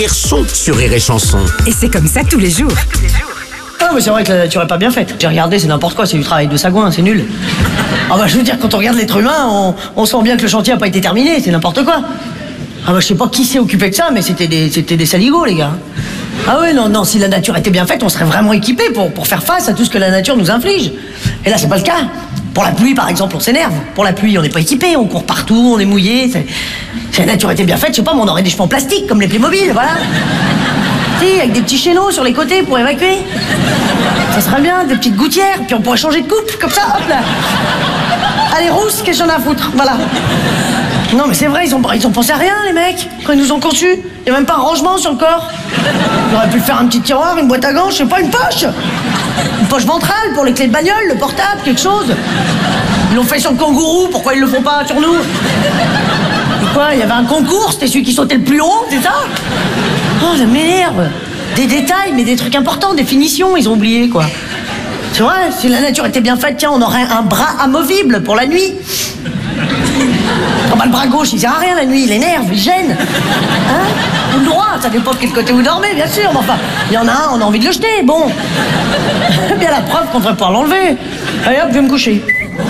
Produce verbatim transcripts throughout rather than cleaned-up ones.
Son sur Rire et Chanson. Et c'est comme ça tous les jours. Ah mais c'est vrai que la nature est pas bien faite. J'ai regardé, c'est n'importe quoi, c'est du travail de sagouin, c'est nul. Ah bah je veux dire, quand on regarde l'être humain, on, on sent bien que le chantier a pas été terminé, c'est n'importe quoi. Ah bah je sais pas qui s'est occupé de ça, mais c'était des, c'était des saligots les gars. Ah ouais, non, non, si la nature était bien faite, on serait vraiment équipé pour, pour faire face à tout ce que la nature nous inflige. Et là c'est pas le cas. Pour la pluie par exemple, on s'énerve. Pour la pluie, on n'est pas équipé, on court partout, on est mouillé. C'est... Si la nature était bien faite, je sais pas, mais on aurait des cheveux en plastique comme les Playmobil, voilà. Si, avec des petits chaînons sur les côtés pour évacuer. Ça serait bien, des petites gouttières, puis on pourrait changer de coupe, comme ça, hop là. Allez, rousse, qu'est-ce que j'en ai à foutre, voilà. Non mais c'est vrai, ils ont, ils ont pensé à rien les mecs, quand ils nous ont conçus. Il n'y a même pas un rangement sur le corps. Ils auraient pu faire un petit tiroir, une boîte à gants, je sais pas, une poche. Une poche ventrale pour les clés de bagnole, le portable, quelque chose. Ils l'ont fait sur le kangourou, pourquoi ils le font pas sur nous? Quoi, il y avait un concours, c'était celui qui sautait le plus haut, c'est ça? Oh, ça m'énerve. Des détails, mais des trucs importants, des finitions, ils ont oublié, quoi. C'est vrai, si la nature était bien faite, tiens, on aurait un bras amovible pour la nuit. Oh bah le bras gauche, il sert à rien la nuit, il énerve, il gêne. Hein? Ou le droit, ça dépend de quel côté vous dormez, bien sûr, mais enfin, il y en a un, on a envie de le jeter, bon. Bien la preuve qu'on devrait pouvoir l'enlever. Allez hop, je vais me coucher.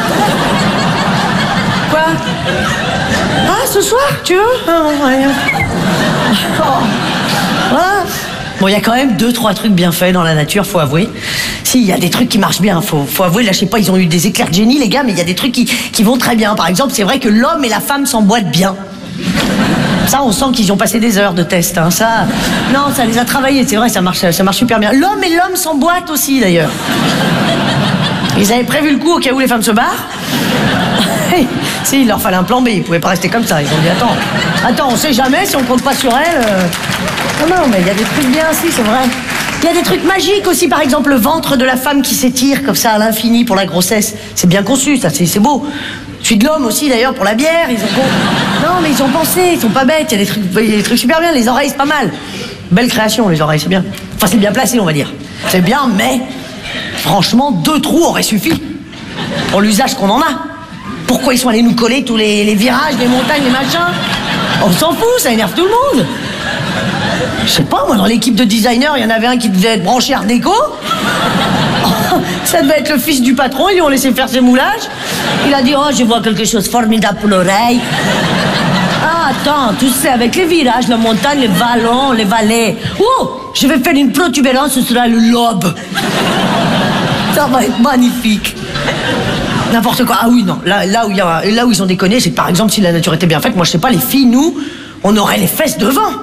Quoi? Ah, ce soir, tu veux? Ah, bon, ouais. Oh. Voilà. Bon, il y a quand même deux, trois trucs bien faits dans la nature, faut avouer. Si, il y a des trucs qui marchent bien, faut, faut avouer. Là, je sais pas, ils ont eu des éclairs de génie, les gars, mais il y a des trucs qui, qui vont très bien. Par exemple, c'est vrai que l'homme et la femme s'emboîtent bien. Ça, on sent qu'ils y ont passé des heures de test, hein. Ça, non, ça les a travaillés, c'est vrai, ça marche, ça marche super bien. L'homme et l'homme s'emboîtent aussi, d'ailleurs. Ils avaient prévu le coup au cas où les femmes se barrent. Si, il leur fallait un plan B, ils pouvaient pas rester comme ça. Ils ont dit, attends, attends, on sait jamais si on compte pas sur elle. Euh... Non, non, mais il y a des trucs bien, si, c'est vrai. Il y a des trucs magiques aussi, par exemple, le ventre de la femme qui s'étire comme ça à l'infini pour la grossesse. C'est bien conçu, ça, c'est beau. Celui de l'homme aussi, d'ailleurs, pour la bière. Ils ont... Non, mais ils ont pensé, ils sont pas bêtes. Il y a des trucs, il y a des trucs super bien. Les oreilles, c'est pas mal. Belle création, les oreilles, c'est bien. Enfin, c'est bien placé, on va dire. C'est bien, mais franchement, deux trous auraient suffi pour l'usage qu'on en a. Pourquoi ils sont allés nous coller tous les, les virages, les montagnes, les machins? On s'en fout, ça énerve tout le monde. Je sais pas, moi, dans l'équipe de designers, il y en avait un qui devait être branché Art déco. Ça devait être le fils du patron, ils lui ont laissé faire ses moulages. Il a dit, oh, je vois quelque chose de formidable pour l'oreille. Ah, attends, tu sais, avec les virages, la montagne, les vallons, les vallées. Oh, je vais faire une protubérance, ce sera le lobe. Ça va être magnifique. N'importe quoi. Ah oui, non. Là, là, où y a, là où ils ont déconné, c'est que par exemple, si la nature était bien faite, moi je sais pas, les filles, nous, on aurait les fesses devant.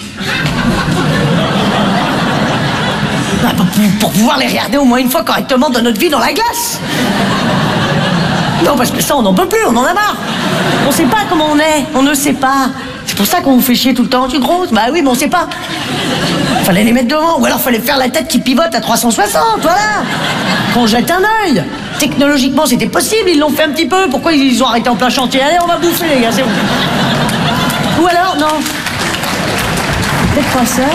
Ah, pour, pour pouvoir les regarder au moins une fois correctement dans notre vie dans la glace. Non, parce que ça, on n'en peut plus, on en a marre. On sait pas comment on est, on ne sait pas. C'est pour ça qu'on vous fait chier tout le temps. Tu es grosse? Bah oui, mais on sait pas. Fallait les mettre devant, ou alors fallait faire la tête qui pivote à trois cent soixante, voilà. Qu'on jette un œil. Technologiquement, c'était possible, ils l'ont fait un petit peu. Pourquoi ils ont arrêté en plein chantier? Allez, on va bouffer, les gars, c'est bon. Ou alors, non. Peut-être pas ça.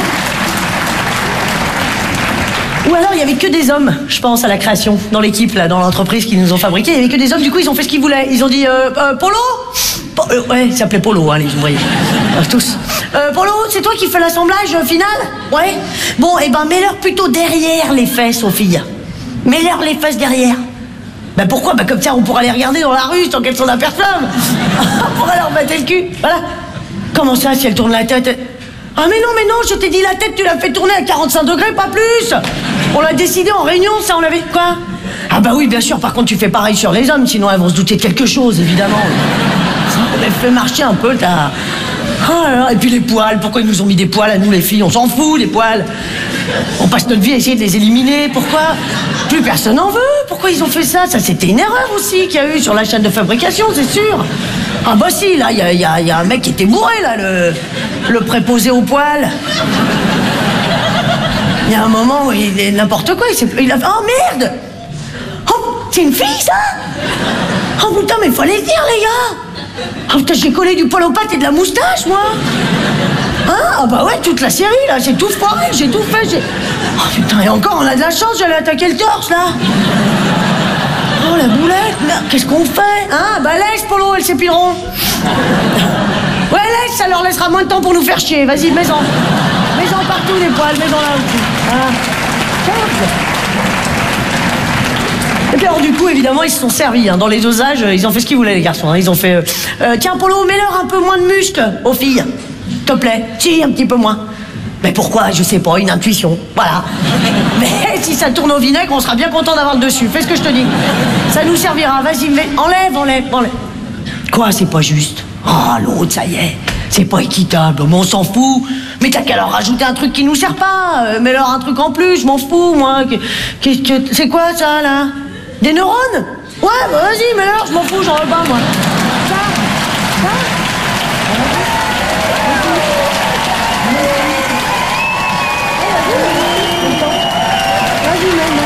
Ou alors, il y avait que des hommes, je pense, à la création, dans l'équipe, là, dans l'entreprise qu'ils nous ont fabriqué. Il y avait que des hommes, du coup, ils ont fait ce qu'ils voulaient. Ils ont dit, euh, euh Polo po euh, Ouais, il s'appelait Polo, hein, les ouvriers. Euh, tous. Euh, Polo, c'est toi qui fais l'assemblage euh, final? Ouais. Bon, eh ben, mets-leur plutôt derrière les fesses aux filles. Mets-leur les fesses derrière. Ben pourquoi? Ben comme ça, on pourra les regarder dans la rue sans qu'elles s'en aperçoivent. On pourra leur battre le cul. Voilà. Comment ça, si elles tournent la tête? Ah mais non, mais non, je t'ai dit la tête, tu l'as fait tourner à quarante-cinq degrés, pas plus. On l'a décidé en réunion, ça, on l'avait... Quoi? Ah bah oui, bien sûr, par contre, tu fais pareil sur les hommes, sinon elles vont se douter de quelque chose, évidemment. Ça fait marcher un peu, ta... Oh là là, et puis les poils, pourquoi ils nous ont mis des poils à nous, les filles? On s'en fout, des poils. On passe notre vie à essayer de les éliminer, pourquoi? Plus personne n'en veut, pourquoi ils ont fait ça? Ça, c'était une erreur aussi qu'il y a eu sur la chaîne de fabrication, c'est sûr. Ah bah si, là, il y a, y, a, y a un mec qui était bourré, là, le, le préposé aux poils. Il y a un moment où il est n'importe quoi, il s'est... Il a fait... Oh merde! Oh, c'est une fille, ça? Oh putain, mais il faut aller le dire, les gars! Oh putain, j'ai collé du poil aux pattes et de la moustache, moi! Hein? Ah bah ouais, toute la série, là, j'ai tout foiré, j'ai tout fait, j'ai... Oh putain, et encore, on a de la chance, j'allais attaquer le torse, là! Oh, la boulette, qu'est-ce qu'on fait? Hein? Bah laisse, Polo, elles s'épileront. Ouais, laisse, ça leur laissera moins de temps pour nous faire chier, vas-y, mets-en. poils, mets dans là aussi. Hein. Et puis alors du coup, évidemment, ils se sont servis. Hein. Dans les dosages, ils ont fait ce qu'ils voulaient, les garçons. Hein. Ils ont fait... Euh, euh, tiens, Polo, mets-leur un peu moins de muscles aux filles. S'il te plaît. Si, un petit peu moins. Mais pourquoi? Je sais pas, une intuition. Voilà. Mais si ça tourne au vinaigre, on sera bien content d'avoir le dessus. Fais ce que je te dis. Ça nous servira. Vas-y, mets... enlève, enlève, enlève. Quoi, c'est pas juste? Ah, oh, l'autre, ça y est. C'est pas équitable, mais on s'en fout. Mais t'as qu'à leur rajouter un truc qui nous sert pas. Euh, mets-leur un truc en plus, je m'en fous, moi. Qu'est-ce que... C'est quoi, ça, là? Des neurones? Ouais, bah vas-y, mets-leur, je m'en fous, j'en veux pas, moi. Ça, ça. Vas-y, mets.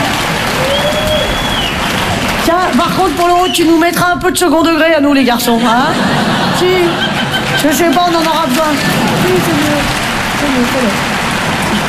Tiens, par contre, pour le haut, tu nous mettras un peu de second degré à nous, les garçons, hein? Si. Je sais pas, on en aura besoin. Si, c'est mieux. C'est mieux, c'est mieux.